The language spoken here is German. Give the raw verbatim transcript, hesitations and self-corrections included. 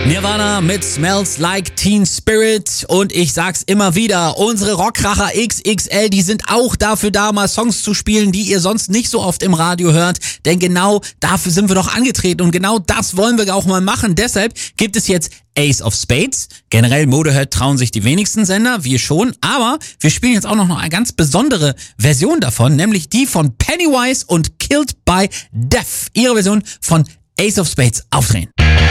Nirvana mit Smells Like Teen Spirit und ich sag's immer wieder, unsere Rockkracher X X L, die sind auch dafür da, mal Songs zu spielen, die ihr sonst nicht so oft im Radio hört, denn genau dafür sind wir doch angetreten und genau das wollen wir auch mal machen. Deshalb gibt es jetzt Ace of Spades. Generell Motorhead trauen sich die wenigsten Sender, wir schon, aber wir spielen jetzt auch noch eine ganz besondere Version davon, nämlich die von Pennywise und Killed by Death. Ihre Version von Ace of Spades aufdrehen.